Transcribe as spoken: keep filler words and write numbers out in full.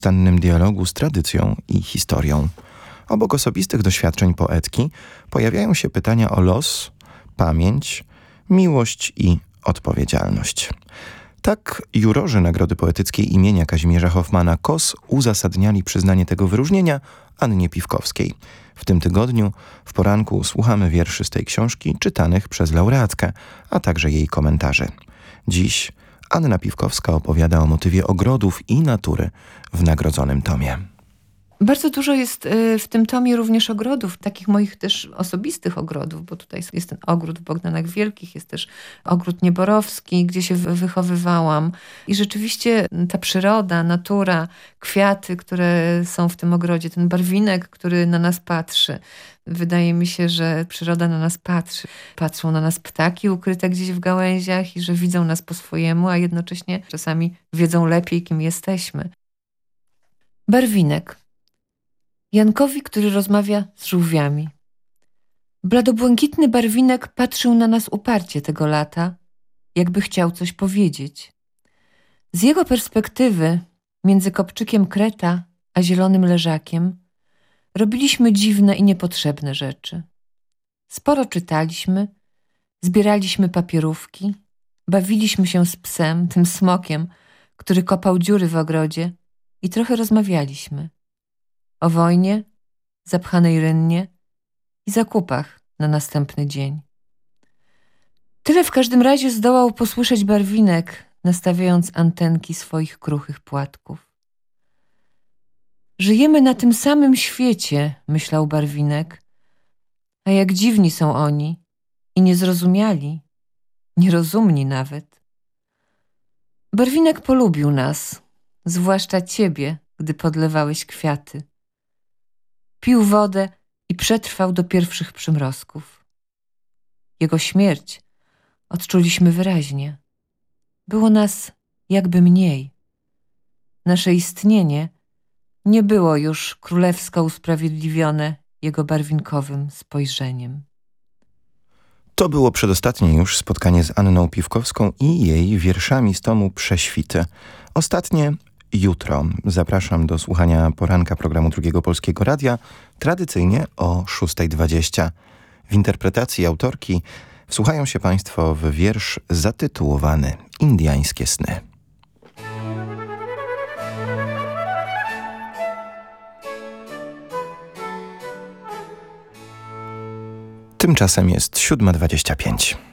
nieustannym dialogu z tradycją i historią. Obok osobistych doświadczeń poetki pojawiają się pytania o los, pamięć, miłość i odpowiedzialność. Tak jurorzy Nagrody Poetyckiej imienia Kazimierza Hoffmana-Kos uzasadniali przyznanie tego wyróżnienia Annie Piwkowskiej. W tym tygodniu w poranku słuchamy wierszy z tej książki czytanych przez laureatkę, a także jej komentarzy. Dziś Anna Piwkowska opowiada o motywie ogrodów i natury w nagrodzonym tomie. Bardzo dużo jest w tym tomie również ogrodów, takich moich też osobistych ogrodów, bo tutaj jest ten ogród w Bogdanach Wielkich, jest też ogród Nieborowski, gdzie się wychowywałam. I rzeczywiście ta przyroda, natura, kwiaty, które są w tym ogrodzie, ten barwinek, który na nas patrzy. Wydaje mi się, że przyroda na nas patrzy. Patrzą na nas ptaki ukryte gdzieś w gałęziach i że widzą nas po swojemu, a jednocześnie czasami wiedzą lepiej, kim jesteśmy. Barwinek. Jankowi, który rozmawia z żółwiami. Bladobłękitny barwinek patrzył na nas uparcie tego lata, jakby chciał coś powiedzieć. Z jego perspektywy, między kopczykiem kreta a zielonym leżakiem, robiliśmy dziwne i niepotrzebne rzeczy. Sporo czytaliśmy, zbieraliśmy papierówki, bawiliśmy się z psem, tym smokiem, który kopał dziury w ogrodzie, i trochę rozmawialiśmy. O wojnie, zapchanej rynnie i zakupach na następny dzień. Tyle w każdym razie zdołał posłyszeć barwinek, nastawiając antenki swoich kruchych płatków. Żyjemy na tym samym świecie, myślał barwinek, a jak dziwni są oni i niezrozumiali, nierozumni nawet. Barwinek polubił nas, zwłaszcza ciebie, gdy podlewałeś kwiaty. Pił wodę i przetrwał do pierwszych przymrozków. Jego śmierć odczuliśmy wyraźnie. Było nas jakby mniej. Nasze istnienie nie było już królewsko usprawiedliwione jego barwinkowym spojrzeniem. To było przedostatnie już spotkanie z Anną Piwkowską i jej wierszami z tomu Prześwity. Ostatnie jutro. Zapraszam do słuchania poranka programu Drugiego Polskiego Radia, tradycyjnie o szósta dwadzieścia. W interpretacji autorki wsłuchają się Państwo w wiersz zatytułowany Indiańskie sny. Tymczasem jest siódma dwadzieścia pięć.